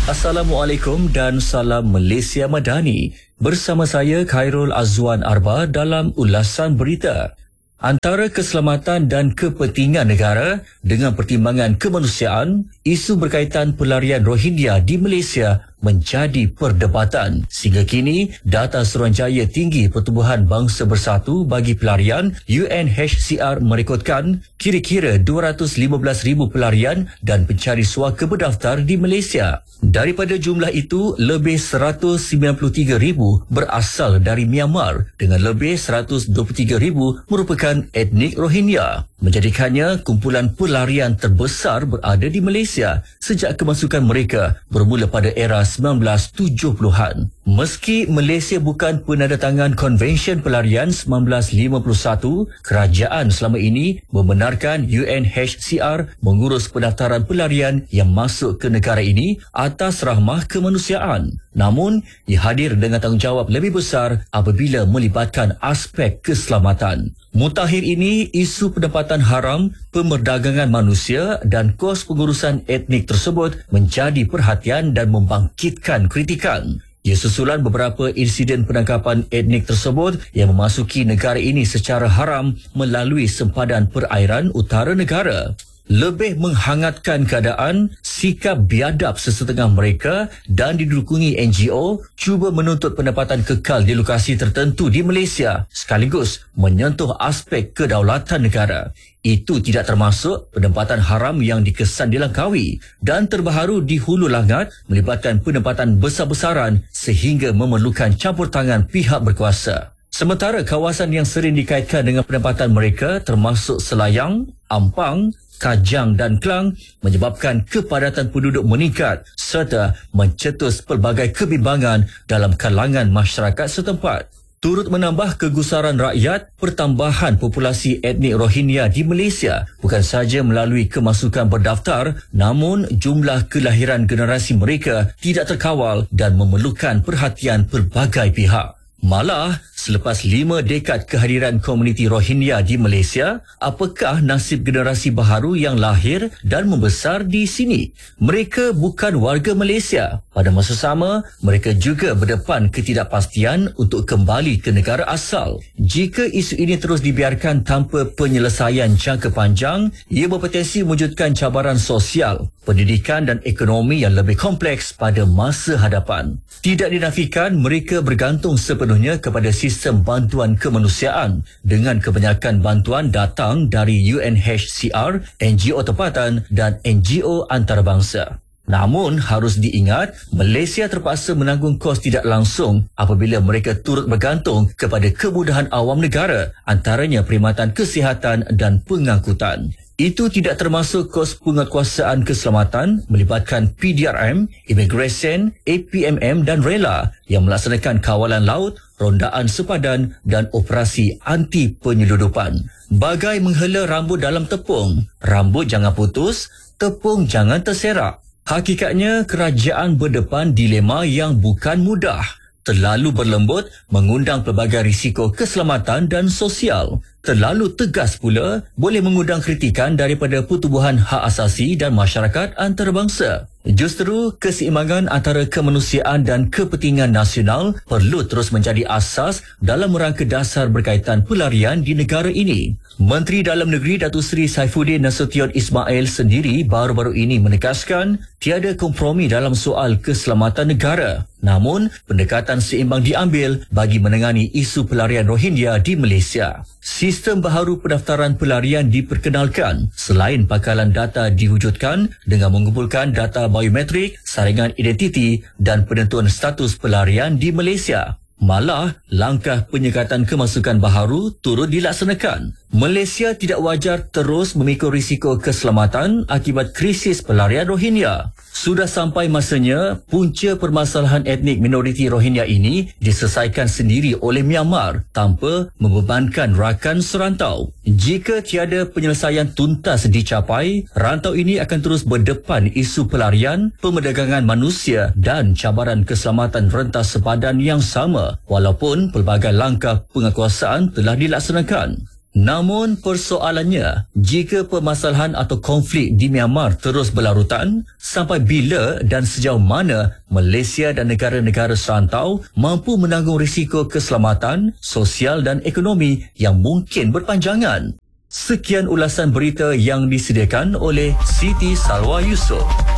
Assalamualaikum dan salam Malaysia Madani. Bersama saya Khairul Azwan Arba dalam ulasan berita. Antara keselamatan dan kepentingan negara dengan pertimbangan kemanusiaan, isu berkaitan pelarian Rohingya di Malaysia menjadi perdebatan. Sehingga kini, data Suruhanjaya Tinggi Pertubuhan Bangsa Bersatu bagi Pelarian UNHCR merekodkan kira-kira 215,000 pelarian dan pencari suaka berdaftar di Malaysia. Daripada jumlah itu, lebih 193,000 berasal dari Myanmar dengan lebih 123,000 merupakan etnik Rohingya, menjadikannya kumpulan pelarian terbesar berada di Malaysia sejak kemasukan mereka bermula pada era 1970-an. Meski Malaysia bukan penandatangan Konvensyen Pelarian 1951, kerajaan selama ini membenarkan UNHCR mengurus pendaftaran pelarian yang masuk ke negara ini atas rahmah kemanusiaan. Namun, ia hadir dengan tanggungjawab lebih besar apabila melibatkan aspek keselamatan. Mutakhir ini, isu pendapatan haram, pemerdagangan manusia dan kos pengurusan etnik tersebut menjadi perhatian dan membangkitkan kritikan. Ia susulan beberapa insiden penangkapan etnik tersebut yang memasuki negara ini secara haram melalui sempadan perairan utara negara. Lebih menghangatkan keadaan, sikap biadab sesetengah mereka dan didukungi NGO cuba menuntut pendapatan kekal di lokasi tertentu di Malaysia sekaligus menyentuh aspek kedaulatan negara. Itu tidak termasuk penempatan haram yang dikesan di Langkawi dan terbaru di Hulu Langat melibatkan penempatan besar-besaran sehingga memerlukan campur tangan pihak berkuasa. Sementara kawasan yang sering dikaitkan dengan penempatan mereka termasuk Selayang, Ampang, Kajang dan Klang menyebabkan kepadatan penduduk meningkat serta mencetus pelbagai kebimbangan dalam kalangan masyarakat setempat. Turut menambah kegusaran rakyat, pertambahan populasi etnik Rohingya di Malaysia bukan sahaja melalui kemasukan berdaftar, namun jumlah kelahiran generasi mereka tidak terkawal dan memerlukan perhatian pelbagai pihak. Malah, selepas 5 dekad kehadiran komuniti Rohingya di Malaysia, apakah nasib generasi baharu yang lahir dan membesar di sini? Mereka bukan warga Malaysia. Pada masa sama, mereka juga berdepan ketidakpastian untuk kembali ke negara asal. Jika isu ini terus dibiarkan tanpa penyelesaian jangka panjang, ia berpotensi mewujudkan cabaran sosial, pendidikan dan ekonomi yang lebih kompleks pada masa hadapan. Tidak dinafikan mereka bergantung sepenuhnya kepada sistem bantuan kemanusiaan dengan kebanyakan bantuan datang dari UNHCR, NGO tempatan dan NGO antarabangsa. Namun, harus diingat, Malaysia terpaksa menanggung kos tidak langsung apabila mereka turut bergantung kepada kemudahan awam negara, antaranya perkhidmatan kesihatan dan pengangkutan. Itu tidak termasuk kos penguatkuasaan keselamatan melibatkan PDRM, Immigration, APMM dan Rela yang melaksanakan kawalan laut, rondaan sepadan dan operasi anti penyeludupan. Bagai menghela rambut dalam tepung, rambut jangan putus, tepung jangan terserak. Hakikatnya, kerajaan berdepan dilema yang bukan mudah. Terlalu berlembut mengundang pelbagai risiko keselamatan dan sosial. Terlalu tegas pula boleh mengundang kritikan daripada pertubuhan hak asasi dan masyarakat antarabangsa. Justru, keseimbangan antara kemanusiaan dan kepentingan nasional perlu terus menjadi asas dalam merangka dasar berkaitan pelarian di negara ini. Menteri Dalam Negeri Datuk Seri Saifuddin Nasution Ismail sendiri baru-baru ini menegaskan tiada kompromi dalam soal keselamatan negara. Namun, pendekatan seimbang diambil bagi menangani isu pelarian Rohingya di Malaysia. Sistem baharu pendaftaran pelarian diperkenalkan selain pakalan data diwujudkan dengan mengumpulkan data biometrik, saringan identiti dan penentuan status pelarian di Malaysia. Malah, langkah penyekatan kemasukan baharu turut dilaksanakan. Malaysia tidak wajar terus memikul risiko keselamatan akibat krisis pelarian Rohingya. Sudah sampai masanya punca permasalahan etnik minoriti Rohingya ini diselesaikan sendiri oleh Myanmar tanpa membebankan rakan serantau. Jika tiada penyelesaian tuntas dicapai, rantau ini akan terus berdepan isu pelarian, pemerdagangan manusia dan cabaran keselamatan rentas sepadan yang sama walaupun pelbagai langkah penguatkuasaan telah dilaksanakan. Namun persoalannya, jika permasalahan atau konflik di Myanmar terus berlarutan, sampai bila dan sejauh mana Malaysia dan negara-negara serantau mampu menanggung risiko keselamatan, sosial dan ekonomi yang mungkin berpanjangan? Sekian ulasan berita yang disediakan oleh Siti Salwa Yusof.